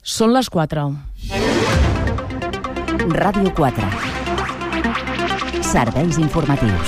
Són les 4. Ràdio 4. Serveis informatius.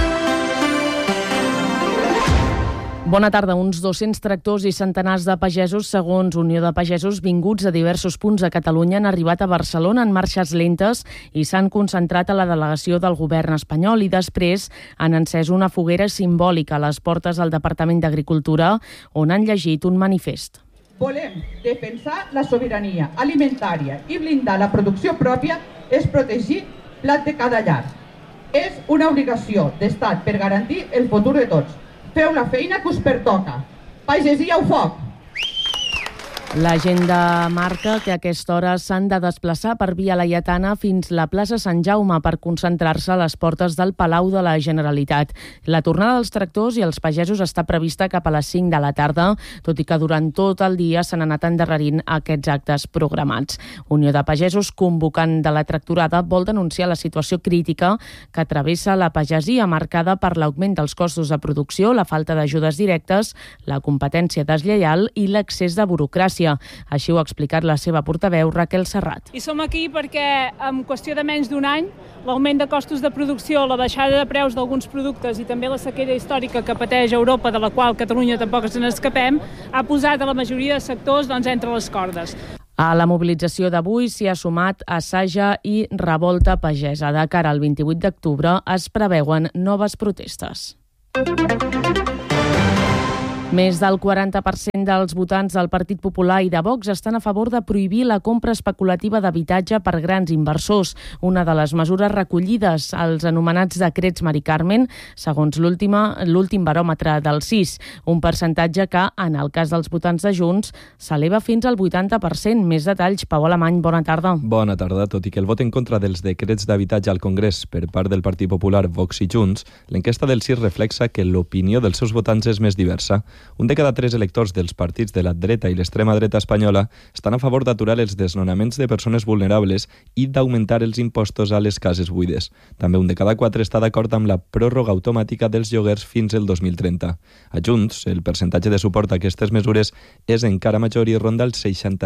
Bona tarda. Uns 200 tractors i centenars de pagesos, segons Unió de Pagesos, vinguts a diversos punts de Catalunya, han arribat a Barcelona en marxes lentes i s'han concentrat a la delegació del govern espanyol i després han encès una foguera simbòlica a les portes del Departament d'Agricultura, on han llegit un manifest. Volem defensar la sobirania alimentària i blindar la producció pròpia és protegir plat de cada llar. És una obligació d'Estat per garantir el futur de tots. Feu la feina que us pertoca. Pagesia au foc! L'agenda marca que a aquesta hora s'han de desplaçar per Via Laietana fins la plaça Sant Jaume per concentrar-se a les portes del Palau de la Generalitat. La tornada dels tractors i els pagesos està prevista cap a les 5 de la tarda, tot i que durant tot el dia s'han anat endarrerint aquests actes programats. Unió de Pagesos, convocant de la tractorada, vol denunciar la situació crítica que travessa la pagesia, marcada per l'augment dels costos de producció, la falta d'ajudes directes, la competència deslleial i l'accés de burocràcia. Així ho ha explicat la seva portaveu, Raquel Serrat. I som aquí perquè en qüestió de menys d'un any l'augment de costos de producció, la baixada de preus d'alguns productes i també la sequera històrica que pateix Europa, de la qual Catalunya tampoc ens n'escapem, ha posat a la majoria de sectors entre les cordes. A la mobilització d'avui s'hi ha sumat Assaja i Revolta Pagesa. De cara al 28 d'octubre es preveuen noves protestes. Més del 40% dels votants del Partit Popular i de Vox estan a favor de prohibir la compra especulativa d'habitatge per grans inversors, una de les mesures recollides als anomenats decrets Mari Carmen, segons l'últim baròmetre del CIS, un percentatge que, en el cas dels votants de Junts, s'eleva fins al 80%. Més detalls, Pau Alemany, bona tarda. Bona tarda. Tot i que el vot en contra dels decrets d'habitatge al Congrés per part del Partit Popular, Vox i Junts, l'enquesta del CIS reflexa que l'opinió dels seus votants és més diversa. Un de cada 3 electors dels partits de la dreta i l'extrema dreta espanyola estan a favor d'aturar els desnonaments de persones vulnerables i d'augmentar els impostos a les cases buides. També un de cada 4 està d'acord amb la pròrroga automàtica dels lloguers fins al 2030. A Junts, el percentatge de suport a aquestes mesures és encara major i ronda el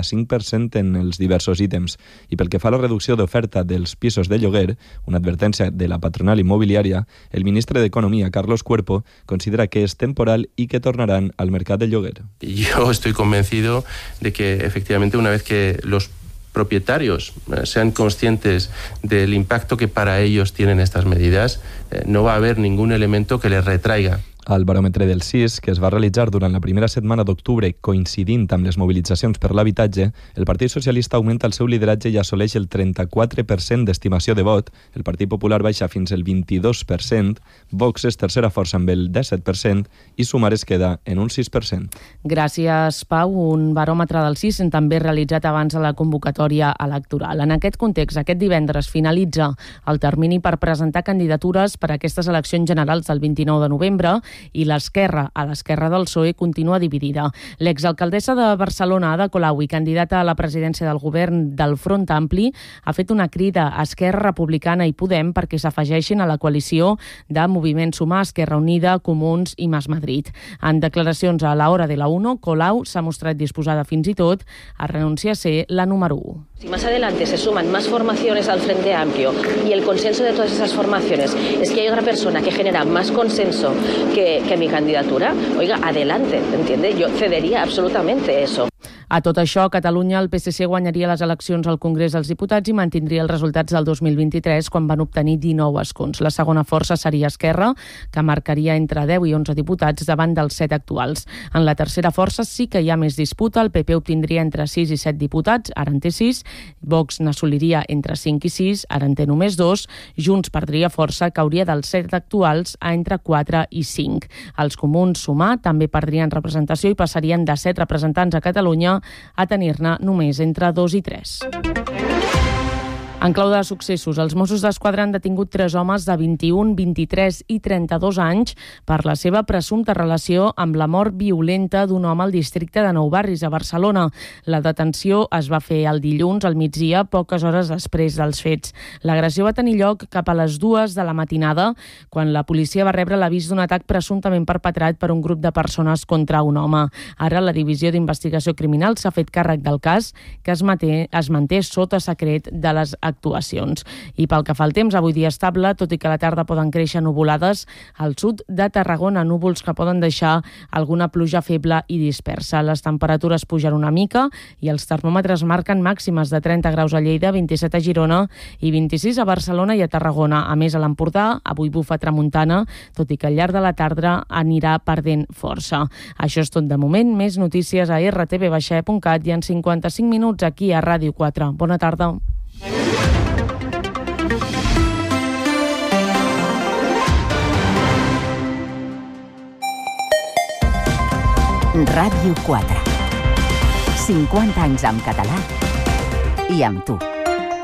65% en els diversos ítems. I pel que fa a la reducció d'oferta dels pisos de lloguer, una advertència de la patronal immobiliària, el ministre d'Economia, Carlos Cuerpo, considera que és temporal i que tornaran al mercat del lloguer. Yo estoy convencido de que efectivamente una vez que los propietarios sean conscientes del impacto que para ellos tienen estas medidas, no va a haber ningún elemento que les retraiga. Al baròmetre del CIS, que es va realitzar durant la primera setmana d'octubre, coincidint amb les mobilitzacions per l'habitatge, el Partit Socialista augmenta el seu lideratge i assoleix el 34% d'estimació de vot, el Partit Popular baixa fins al 22%, Vox és tercera força amb el 17% i Sumar es queda en un 6%. Gràcies, Pau. Un baròmetre del CIS també realitzat abans de la convocatòria electoral. En aquest context, aquest divendres finalitza el termini per presentar candidatures per a aquestes eleccions generals del 29 de novembre i l'esquerra, a l'esquerra del PSOE, continua dividida. L'exalcaldessa de Barcelona, Ada Colau, i candidata a la presidència del govern del Front Ampli, ha fet una crida a Esquerra Republicana i Podem perquè s'afegeixin a la coalició de Moviment Sumar, Esquerra Unida, Comuns i Mas Madrid. En declaracions a la hora de la 1, Colau s'ha mostrat disposada fins i tot a renunciar a ser la número 1. Si más adelante se suman más formaciones al Frente Amplio y el consenso de todas esas formaciones es que hay otra persona que genera más consenso que mi candidatura, oiga, adelante, ¿entiende? Yo cedería absolutamente eso. A tot això, a Catalunya, el PSC guanyaria les eleccions al Congrés dels Diputats i mantindria els resultats del 2023, quan van obtenir 19 escons. La segona força seria Esquerra, que marcaria entre 10 i 11 diputats davant dels 7 actuals. En la tercera força sí que hi ha més disputa. El PP obtindria entre 6 i 7 diputats, ara en té 6. Vox n'assoliria entre 5 i 6, ara en té només 2. Junts perdria força, cauria dels 7 actuals a entre 4 i 5. Els Comuns, Sumar, també perdrien representació i passarien de 7 representants a Catalunya a tenir-ne només entre 2 i 3. En clau de successos, els Mossos d'Esquadra han detingut 3 homes de 21, 23 i 32 anys per la seva presumpta relació amb la mort violenta d'un home al districte de Nou Barris, a Barcelona. La detenció es va fer el dilluns al migdia, poques hores després dels fets. L'agressió va tenir lloc cap a les 2 de la matinada, quan la policia va rebre l'avís d'un atac presumptament perpetrat per un grup de persones contra un home. Ara la Divisió d'Investigació Criminal s'ha fet càrrec del cas, que es manté sota secret de les actuacions. I pel que fa al temps, avui dia estable, tot i que a la tarda poden créixer nuvolades al sud de Tarragona, núvols que poden deixar alguna pluja feble i dispersa. Les temperatures pugen una mica i els termòmetres marquen màximes de 30 graus a Lleida, 27 a Girona i 26 a Barcelona i a Tarragona. A més, a l'Empordà, avui bufa tramuntana, tot i que al llarg de la tarda anirà perdent força. Això és tot de moment. Més notícies a rtv-e.cat i en 55 minuts aquí a Ràdio 4. Bona tarda. Ràdio 4. 50 anys en català i amb tu.